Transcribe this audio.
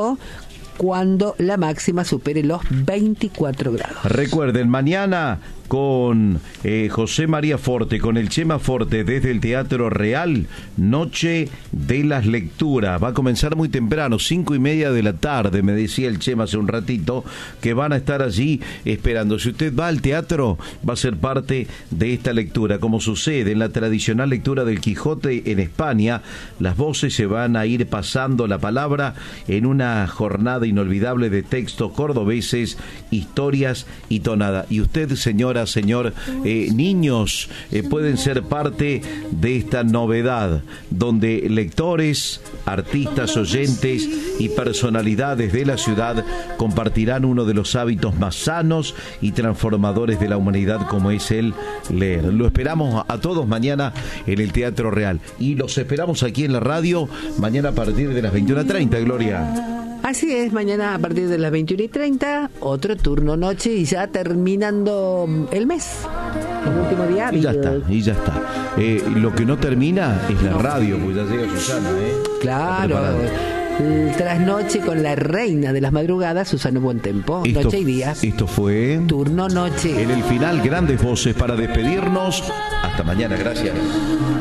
o cuando la máxima supere los 24 grados. Recuerden, mañana con José María Forte, con el Chema Forte desde el Teatro Real, Noche de las Lecturas. Va a comenzar muy temprano, 5:30 de la tarde, me decía el Chema hace un ratito, que van a estar allí esperando. Si usted va al teatro, va a ser parte de esta lectura. Como sucede en la tradicional lectura del Quijote en España, las voces se van a ir pasando la palabra en una jornada inolvidable de textos cordobeses, historias y tonada. Y usted, señora, señor, niños, pueden ser parte de esta novedad, donde lectores, artistas, oyentes y personalidades de la ciudad compartirán uno de los hábitos más sanos y transformadores de la humanidad, como es el leer. Lo esperamos a todos mañana en el Teatro Real y los esperamos aquí en la radio mañana a partir de las 21:30, Gloria. Así es, mañana a partir de las 21:30, otro turno noche y ya terminando el mes, el último día. Y ya está. Lo que no termina es la radio, porque ya llega Susana, Claro. Trasnoche con la reina de las madrugadas, Susana Buentempo, noche y día. Esto fue Turno Noche. En el final, grandes voces para despedirnos. Hasta mañana, gracias.